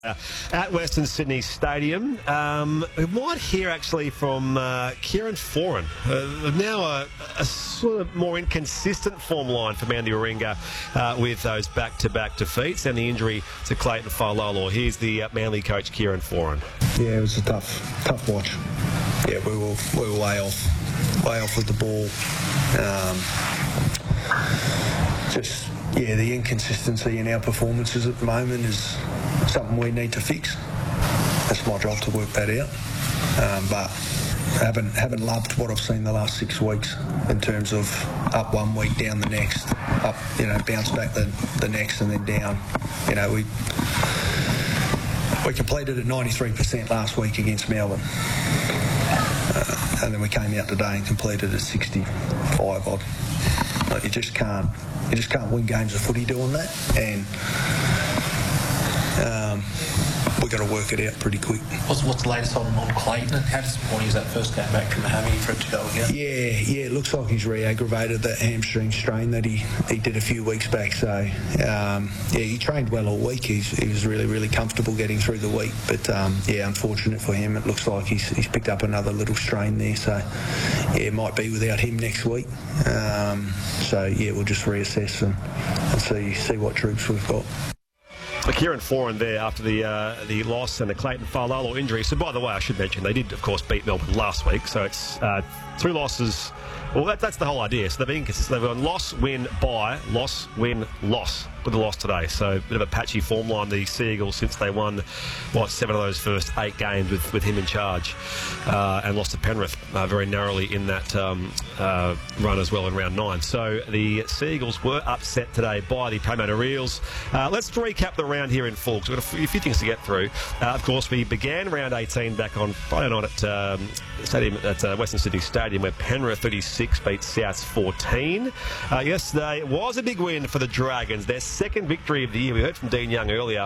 At Western Sydney Stadium. We might hear actually from Kieran Foran. Now a sort of more inconsistent form line for Manly Warringah with those back-to-back defeats and the injury to Clayton Failolo. Here's the Manly coach, Kieran Foran. Yeah, it was a tough watch. Yeah, we were way off with the ball. The inconsistency in our performances at the moment is something we need to fix. That's my job to work that out. But I haven't loved what I've seen the last 6 weeks in terms of up 1 week, down the next, up, bounce back the next, and then down. We completed at 93% last week against Melbourne. And then we came out today and completed at 65 odd. You just can't win games of footy doing that, and we've got to work it out pretty quick. What's the latest on Clayton, and how disappointing is that first game back from the hammy for it to go again? Yeah, it looks like he's re-aggravated that hamstring strain that he did a few weeks back. So, he trained well all week. He was really, really comfortable getting through the week. But, unfortunate for him, it looks like he's picked up another little strain there. So, it might be without him next week. We'll just reassess and see what troops we've got. Kieran Foran there after the loss and the Clayton Failolo injury. So, by the way, I should mention, they did, of course, beat Melbourne last week. So it's 2 losses. Well, that's the whole idea. So they've been inconsistent. They've gone loss, win, bye, loss, win, loss with the loss today. So a bit of a patchy form line, the Sea Eagles, since they won, 7 of those first 8 games with him in charge, and lost to Penrith very narrowly in that run as well in round 9. So the Sea Eagles were upset today by the Parramatta Eels. Let's recap the round here in full, because we've got a few things to get through. Of course, we began round 18 back on Friday night at Western Sydney Stadium, where Penrith 36 beat Souths 14. Yesterday it was a big win for the Dragons, their second victory of the year. We heard from Dean Young earlier.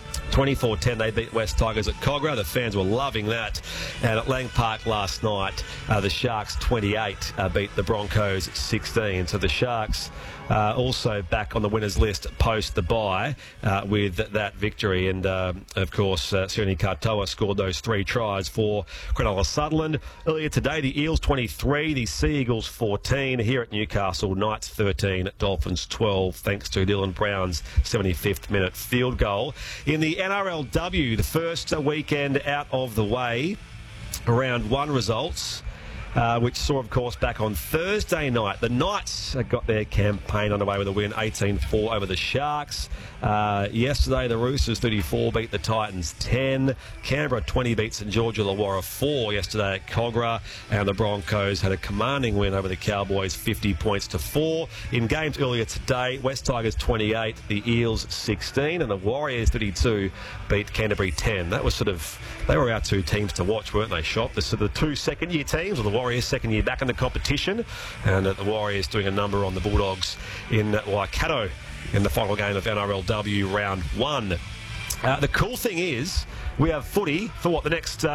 24-10, they beat West Tigers at Cogra. The fans were loving that. And at Lang Park last night, the Sharks 28 beat the Broncos 16. So the Sharks also back on the winners list post the bye with that victory. And, of course, Sione Katoa scored those 3 tries for Cronulla Sutherland. Earlier today, the Eels 23, the Sea Eagles 14. Here at Newcastle, Knights 13, Dolphins 12, thanks to Dylan Brown's 75th minute field goal. In the NRLW, the first weekend out of the way, round 1 results, which saw, of course, back on Thursday night, the Knights got their campaign underway with a win 18-4 over the Sharks. Yesterday, the Roosters 34 beat the Titans 10. Canberra 20 beat St George Illawarra 4 yesterday at Cogra. And the Broncos had a commanding win over the Cowboys 50 points to 4. In games earlier today, West Tigers 28, the Eels 16, and the Warriors 32 beat Canterbury 10. That was they were our 2 teams to watch, weren't they, Shop? The 2 second-year teams, or the Warriors second year back in the competition, and the Warriors doing a number on the Bulldogs in Waikato in the final game of NRLW round 1. The cool thing is we have footy for not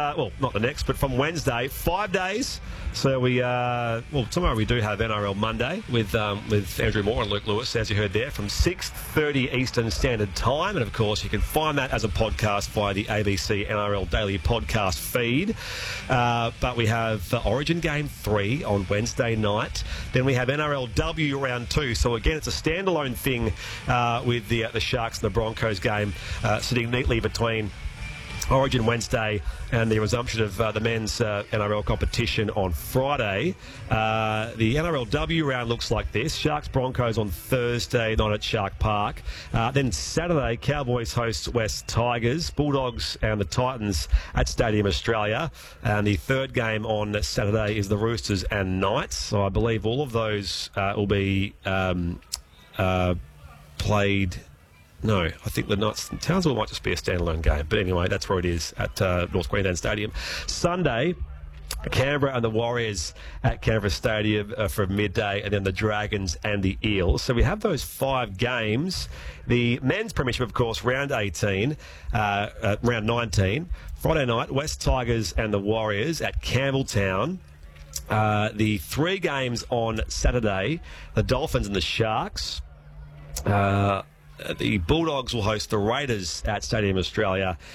the next, but from Wednesday, 5 days. So tomorrow we do have NRL Monday with Andrew Moore and Luke Lewis, as you heard there, from 6:30 Eastern Standard Time. And, of course, you can find that as a podcast via the ABC NRL Daily podcast feed. But we have Origin Game 3 on Wednesday night. Then we have NRLW Round 2. So, again, it's a standalone thing with the Sharks and the Broncos game sitting neatly between Origin Wednesday and the resumption of the men's NRL competition on Friday. The NRLW round looks like this. Sharks Broncos on Thursday night at Shark Park. Then Saturday, Cowboys host West Tigers, Bulldogs and the Titans at Stadium Australia. And the third game on Saturday is the Roosters and Knights. So I believe all of those will be played. No, I think the Knights and Townsville might just be a standalone game. But anyway, that's where it is at North Queensland Stadium. Sunday, Canberra and the Warriors at Canberra Stadium from midday, and then the Dragons and the Eels. So we have those 5 games. The men's premiership, of course, round 18, round 19. Friday night, West Tigers and the Warriors at Campbelltown. The 3 games on Saturday, the Dolphins and the Sharks. The Bulldogs will host the Raiders at Stadium Australia,